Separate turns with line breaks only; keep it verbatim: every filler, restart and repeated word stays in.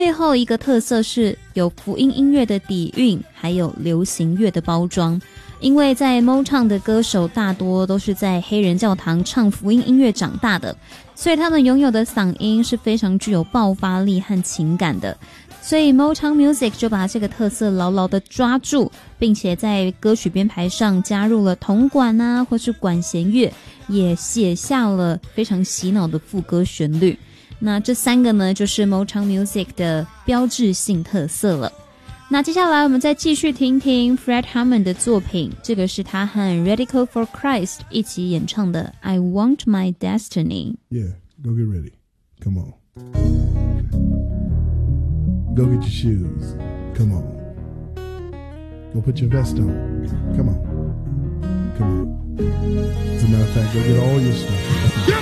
最后一个特色是有福音音乐的底蕴，还有流行乐的包装。因为在 Motown 的歌手大多都是在黑人教堂唱福音音乐长大的，所以他们拥有的嗓音是非常具有爆发力和情感的。所以 Motown Music 就把这个特色牢牢地抓住，并且在歌曲编排上加入了铜管啊，或是管弦乐，也写下了非常洗脑的副歌旋律。那这三个呢，就是 Motown Music 的标志性特色了。那接下来我们再继续听听 Fred Hammond 的作品，这个是他和 Radical for Christ 一起演唱的 I Want My Destiny。
Yeah, go get ready. Come on. Go get your shoes. Come on. Go put your vest on. Come on. Come on. As a matter of fact, go get all your stuff.